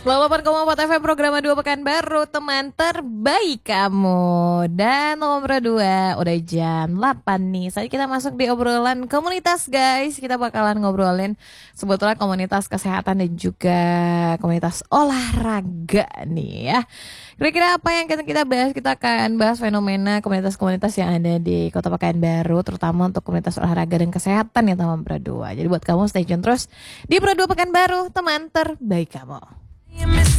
88,4 FM program 2 Pekanbaru, teman terbaik kamu. Dan nomor 2 udah jam 8 nih. Saat kita masuk di obrolan komunitas guys. Kita bakalan ngobrolin sebetulnya komunitas kesehatan dan juga komunitas olahraga nih ya. Kira-kira apa yang kita bahas? Kita akan bahas fenomena komunitas-komunitas yang ada di Kota Pekanbaru, terutama untuk komunitas olahraga dan kesehatan ya teman Pro 2. Jadi buat kamu stay tune terus di Pro 2 Pekanbaru, teman terbaik kamu.